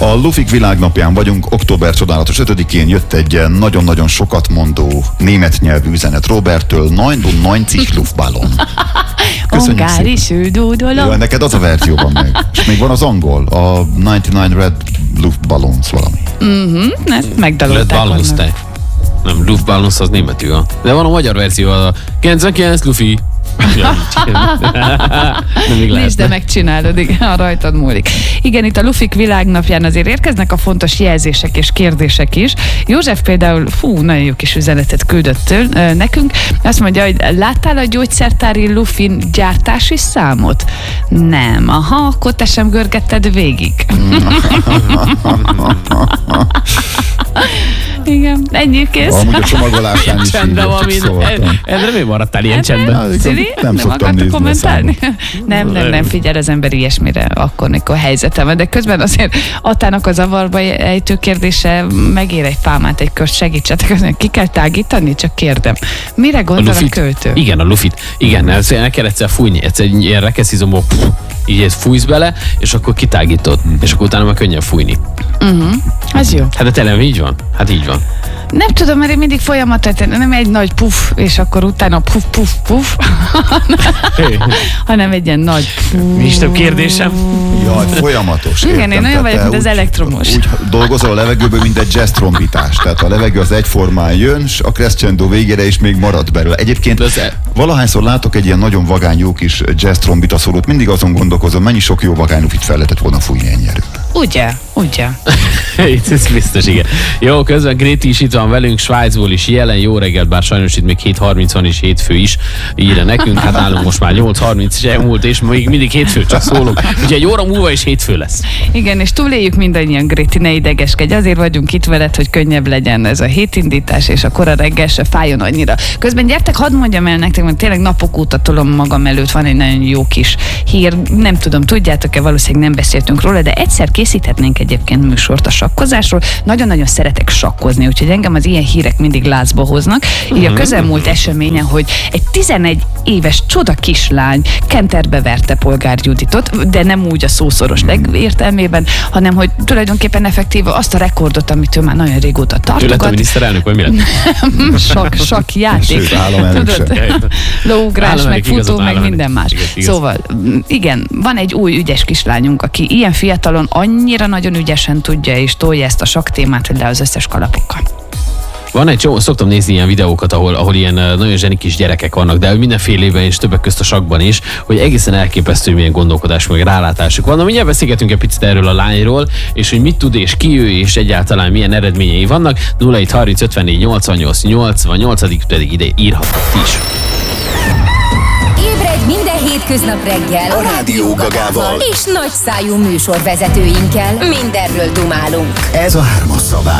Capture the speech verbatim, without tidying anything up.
A Lufik világnapján vagyunk, október csodálatos ötödikén jött egy nagyon-nagyon sokat mondó német nyelvű üzenet Roberttől. neunundneunzig Luftballon. Köszönjük szépen. Jó, neked az a verzió van meg. És még van az angol, a kilencvenkilenc Red Luftballons valami. Mhm, ezt megdalolták. Ballons, te. Nem, Luftballons az németül van. De van a magyar verzió, a kilencvenkilenc Lufi. Nézd, de megcsinálod, igen, a rajtad múlik. Igen, itt a Lufik világnapján azért érkeznek a fontos jelzések és kérdések is. József például, fú, nagyon jó kis üzenetet küldött től, nekünk. Azt mondja, hogy láttál a gyógyszertári Lufin gyártási számot? Nem. Aha, akkor te sem görgetted végig. Igen, ennyi kész. Amúgy a csomagolásán is csendben van, Endre, mi maradtál ilyen csendben? Szili? Nem, nem szoktam nézni kommentálni. Nem, nem, nem figyel az ember ilyesmire, akkor, mikor helyzetem van. De közben azért Attának a zavarba ejtő kérdése megér egy pálmát, egy kört, segítsetek, azért ki kell tágítani, csak kérdem. Mire gondol a, a költő? Igen, a lufit. Igen, el kell egyszer fújni, egyszer egy ilyen rekeszizomból így ezt fújsz bele, és akkor kitágítod, mm. és akkor utána már könnyebb fújni. Uh-huh. Az jó. Hát de tényleg így van? Hát így van. Nem tudom, mert én mindig folyamatosan, nem egy nagy puff, és akkor utána puff, puff, puff, hanem egy ilyen nagy puff. Nincs több kérdésem. Jaj, folyamatos. Igen, értem, én olyan vagyok, mint az elektromos. Úgy dolgozol a levegőből, mint egy jazz trombitás. Tehát a levegő az egyformán jön, és a crescendo végére is még marad belőle. Egyébként valahányszor látok egy ilyen nagyon vagány jó kis jazz trombita szólót, mindig azon gondolkozom, mennyi sok jó vagány lufit fel lehetett volna fújni ennyi erővel. Ugye, ugye. Ez biztos, igen. Jó, közben Gréti is itt van velünk, Svájcból is jelen. Jó reggelt, bár sajnos itt még hét harminc van és hétfő is írja nekünk. Hát nálunk most már nyolc harminc is elmúlt, és még mindig hétfő, csak szólok. Úgyhogy egy óra múlva is hétfő lesz. Igen, és túléljük mindannyian, Gréti, ne idegeskedj. Azért vagyunk itt veled, hogy könnyebb legyen ez a hétindítás, és a kora reggel se fájjon annyira. Közben gyertek, hadd mondjam el nektek, hogy tényleg napok óta tolom magam előtt, van egy nagyon jó kis hír. Nem tudom, tudjátok-e, valószínűleg nem beszéltünk róla, de egyszer készíthetnénk egyébként műsort a sakkozásról. Nagyon-nagyon szeretek sakkozni, úgyhogy engem az ilyen hírek mindig lázba hoznak. Így a közelmúlt eseményen, hogy egy tizenegy éves csoda kislány kenterbe verte Polgár Juditot, de nem úgy a szószoros legértelmében, hanem hogy tulajdonképpen effektíve azt a rekordot, amit ő már nagyon régóta tartogat. Ő lett a miniszterelnök, vagy mi lett? Sak, sak játék. Lóugrás, meg futó, meg minden más. Igaz, igaz. Szóval, igen, van egy új ügyes kislányunk, aki ilyen fiatalon annyira nagyon ügyesen tudja és tolja ezt a sakk témát, hogy le az összes kalapokkal. Van egy csomó, szoktam nézni ilyen videókat, ahol, ahol ilyen nagyon zseni kis gyerekek vannak, de mindenfélében és többek közt a sakkban is, hogy egészen elképesztő, hogy milyen gondolkodás, meg rálátásuk van. Na, mindjárt beszélgetünk egy picit erről a lányról, és hogy mit tud, és ki ő, és egyáltalán milyen eredményei vannak. nulla hét harminc ötvennégy nyolcvannyolc nyolcvannyolc pedig ide írhattok ti is. Ébredj minden hétköznap reggel a Rádió Gagával és nagyszájú műsorvezetőinkkel. Mindenről dumálunk. Ez a Hármas Szabály.